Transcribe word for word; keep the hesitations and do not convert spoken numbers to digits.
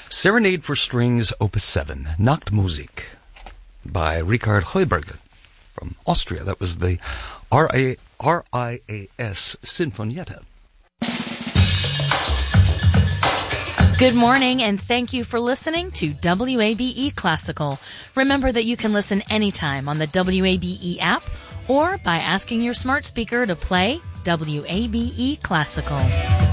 Serenade for Strings, Opus seven, Nachtmusik, by Richard Heuberger from Austria. That was the R I A S Sinfonietta. Good morning, and thank you for listening to W A B E Classical. Remember that you can listen anytime on the W A B E app or by asking your smart speaker to play W A B E Classical.